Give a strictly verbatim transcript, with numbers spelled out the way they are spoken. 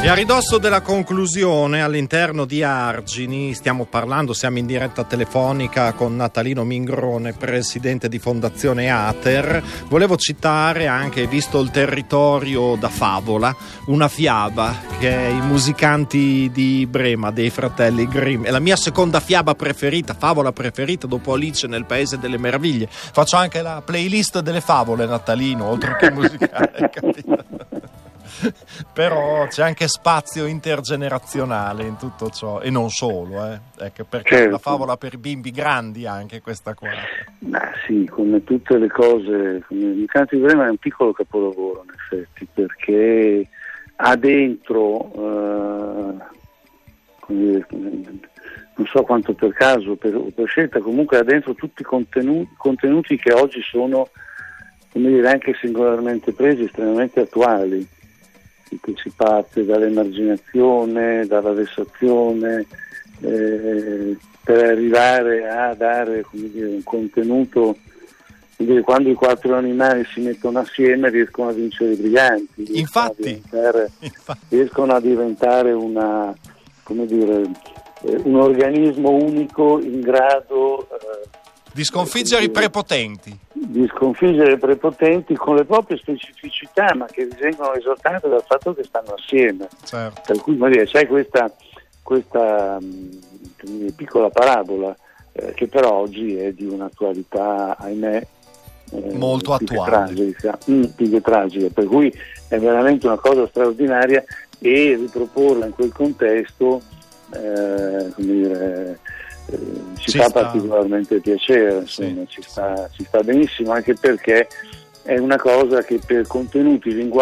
E a ridosso della conclusione, all'interno di Argini, stiamo parlando, siamo in diretta telefonica con Natalino Mingrone, presidente di Fondazione Ater. Volevo citare anche, visto il territorio da favola, una fiaba che è I musicanti di Brema, dei fratelli Grimm. È la mia seconda fiaba preferita, favola preferita, dopo Alice nel Paese delle Meraviglie. Faccio anche la playlist delle favole, Natalino, oltre che musicale, capito? Però c'è anche spazio intergenerazionale in tutto ciò, e non solo, eh. Ecco, perché certo. È una favola per bimbi grandi anche questa qua. Ma sì, come tutte le cose, come I musicanti di Brema è un piccolo capolavoro in effetti, perché ha dentro, eh, come dire, non so quanto per caso o per, per scelta, comunque ha dentro tutti i contenuti, contenuti che oggi sono, come dire, anche singolarmente presi, estremamente attuali. In cui si parte dall'emarginazione, dalla vessazione, eh, per arrivare a dare, come dire, un contenuto, come dire, quando i quattro animali si mettono assieme riescono a vincere i briganti, infatti, riescono a diventare, infatti. riescono a diventare una, come dire, eh, un organismo unico in grado eh, di sconfiggere i prepotenti. di sconfiggere i prepotenti con le proprie specificità, ma che vengono esortate dal fatto che stanno assieme. Certo. Per cui, dire, c'è questa, questa mh, piccola parabola eh, che però oggi è di un'attualità, ahimè, eh, molto più attuale. Che tragica, mh, più che tragica, per cui è veramente una cosa straordinaria, e riproporla in quel contesto, eh, come dire, Eh, ci, ci fa sta. particolarmente piacere, insomma, sì, ci, sta, ci sta benissimo, anche perché è una cosa che per contenuti, linguaggi